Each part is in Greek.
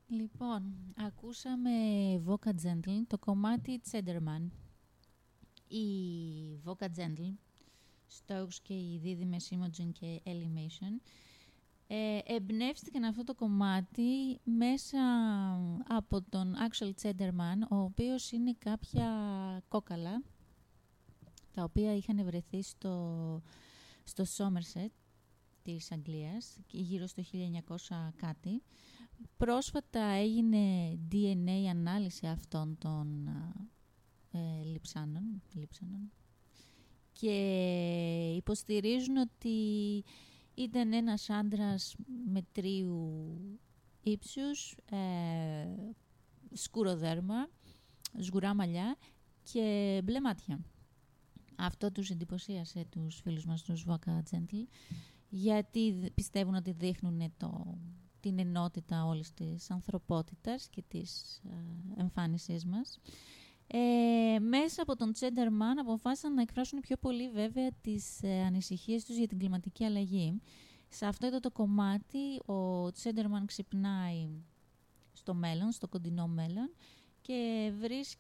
Λοιπόν, ακούσαμε Voca Gentle, το κομμάτι Cederman. Η Voca Gentle, Stokes και οι δίδυμες Imogen και Ellie Mason, εμπνεύστηκαν αυτό το κομμάτι μέσα από τον Axel Cederman, ο οποίος είναι κάποια κόκαλα, τα οποία είχαν βρεθεί στο Somerset της Αγγλίας, γύρω στο 1900 κάτι. Πρόσφατα έγινε DNA ανάλυση αυτών των λειψάνων και υποστηρίζουν ότι ήταν ένας άντρας μετρίου ύψους, σκούρο δέρμα, σγουρά μαλλιά και μπλε μάτια. Αυτό τους εντυπωσίασε τους φίλους μας τους Voca Gentle, γιατί πιστεύουν ότι δείχνουν την ενότητα όλης της ανθρωπότητας και της εμφάνισής μας. Μέσα από τον Cederman αποφάσισαν να εκφράσουν πιο πολύ βέβαια τις ανησυχίες τους για την κλιματική αλλαγή. Σε αυτό εδώ το κομμάτι ο Cederman ξυπνάει στο μέλλον, στο κοντινό μέλλον και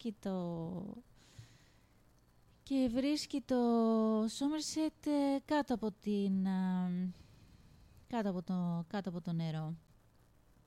βρίσκει το Somerset κάτω από το νερό.